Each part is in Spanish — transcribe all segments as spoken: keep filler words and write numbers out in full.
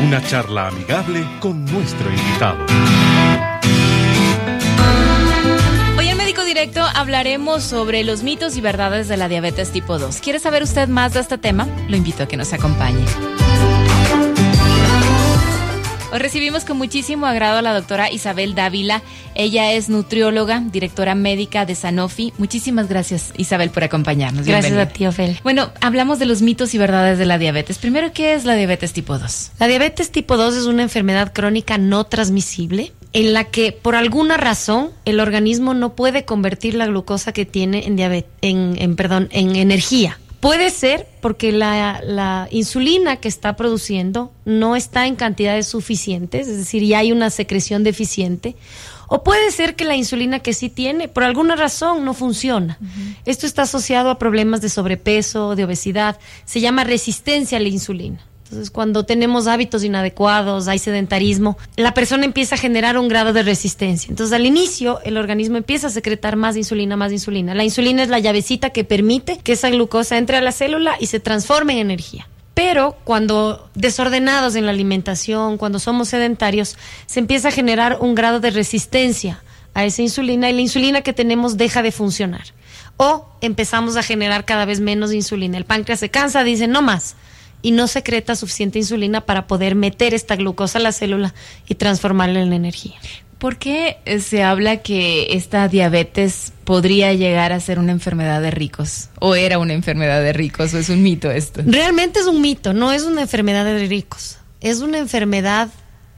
Una charla amigable con nuestro invitado. Hoy en Médico Directo hablaremos sobre los mitos y verdades de la diabetes tipo dos. ¿Quiere saber usted más de este tema? Lo invito a que nos acompañe. Hoy recibimos con muchísimo agrado a la doctora Isabel Dávila. Ella es nutrióloga, directora médica de Sanofi. Muchísimas gracias, Isabel, por acompañarnos. Gracias Bienvenida. a ti, Ofel. Bueno, hablamos de los mitos y verdades de la diabetes. Primero, ¿qué es la diabetes tipo dos? La diabetes tipo dos es una enfermedad crónica no transmisible en la que, por alguna razón, el organismo no puede convertir la glucosa que tiene en, diabetes, en, en, perdón, en energía. Puede ser porque la, la insulina que está produciendo no está en cantidades suficientes, es decir, ya hay una secreción deficiente, o puede ser que la insulina que sí tiene, por alguna razón, no funciona. Uh-huh. Esto está asociado a problemas de sobrepeso, de obesidad, se llama resistencia a la insulina. Entonces, cuando tenemos hábitos inadecuados, hay sedentarismo, la persona empieza a generar un grado de resistencia. Entonces, al inicio, el organismo empieza a secretar más insulina, más insulina. La insulina es la llavecita que permite que esa glucosa entre a la célula y se transforme en energía. Pero cuando desordenados en la alimentación, cuando somos sedentarios, se empieza a generar un grado de resistencia a esa insulina y la insulina que tenemos deja de funcionar. O empezamos a generar cada vez menos insulina. El páncreas se cansa, dice no más. Y no secreta suficiente insulina para poder meter esta glucosa a la célula y transformarla en energía. ¿Por qué se habla que esta diabetes podría llegar a ser una enfermedad de ricos? ¿O era una enfermedad de ricos? ¿O es un mito esto? Realmente es un mito, no es una enfermedad de ricos. Es una enfermedad,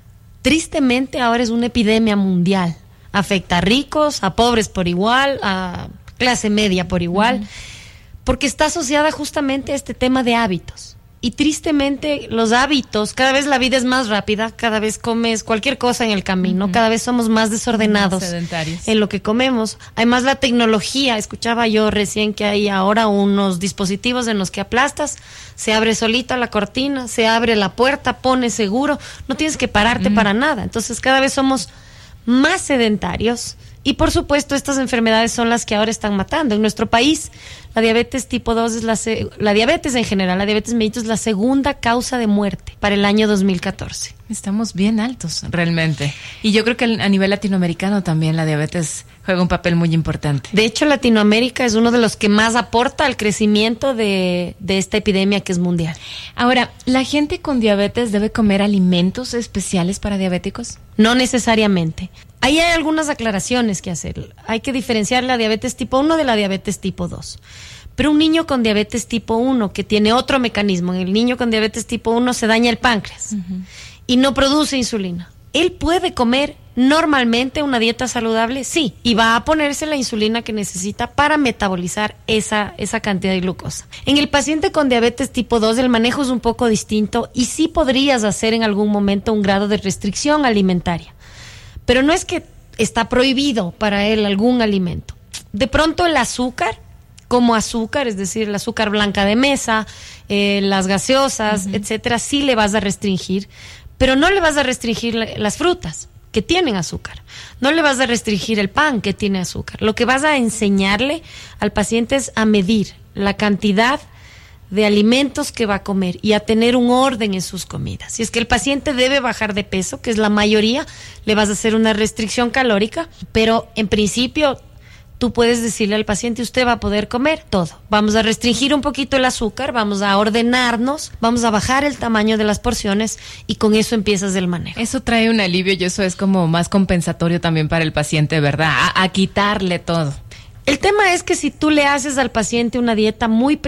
tristemente ahora es una epidemia mundial. Afecta a ricos, a pobres por igual, a clase media por igual, uh-huh. porque está asociada justamente a este tema de hábitos. Y tristemente los hábitos, cada vez la vida es más rápida, cada vez comes cualquier cosa en el camino, uh-huh. cada vez somos más desordenados sedentarios en lo que comemos. Además la tecnología, escuchaba yo recién que hay ahora unos dispositivos en los que aplastas, se abre solita la cortina, se abre la puerta, pones seguro, no tienes que pararte uh-huh. para nada. Entonces cada vez somos más sedentarios. Y por supuesto estas enfermedades son las que ahora están matando. En nuestro país la diabetes tipo dos es la, se- la diabetes en general, la diabetes mellitus es la segunda causa de muerte para el año dos mil catorce. Estamos bien altos realmente. Y yo creo que a nivel latinoamericano también la diabetes juega un papel muy importante. De hecho Latinoamérica es uno de los que más aporta al crecimiento de, de esta epidemia que es mundial. Ahora, ¿la gente con diabetes debe comer alimentos especiales para diabéticos? No necesariamente. Ahí hay algunas aclaraciones que hacer. Hay que diferenciar la diabetes tipo uno de la diabetes tipo dos. Pero un niño con diabetes tipo uno que tiene otro mecanismo, en el niño con diabetes tipo uno se daña el páncreas uh-huh. y no produce insulina. ¿Él puede comer normalmente una dieta saludable? Sí, y va a ponerse la insulina que necesita para metabolizar esa, esa cantidad de glucosa. En el paciente con diabetes tipo dos el manejo es un poco distinto y sí podrías hacer en algún momento un grado de restricción alimentaria. Pero no es que está prohibido para él algún alimento. De pronto el azúcar, como azúcar, es decir, el azúcar blanca de mesa, eh, las gaseosas, uh-huh. etcétera, sí le vas a restringir, pero no le vas a restringir la, las frutas que tienen azúcar. No le vas a restringir el pan que tiene azúcar. Lo que vas a enseñarle al paciente es a medir la cantidad de alimentos que va a comer y a tener un orden en sus comidas. Si es que el paciente debe bajar de peso, que es la mayoría, le vas a hacer una restricción calórica, pero en principio tú puedes decirle al paciente, usted va a poder comer todo. Vamos a restringir un poquito el azúcar, vamos a ordenarnos, vamos a bajar el tamaño de las porciones y con eso empiezas el manejo. Eso trae un alivio y eso es como más compensatorio también para el paciente, ¿verdad? A, a quitarle todo. El tema es que si tú le haces al paciente una dieta muy